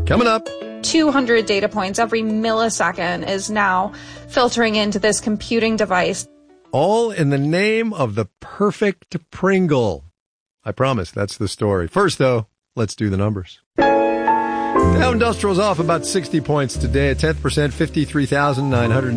Coming up. 200 data points every millisecond is now filtering into this computing device. All in the name of the perfect Pringle. I promise that's the story. First, though, let's do the numbers. Dow Industrial's off about 60 points today, a 10%, 53,900.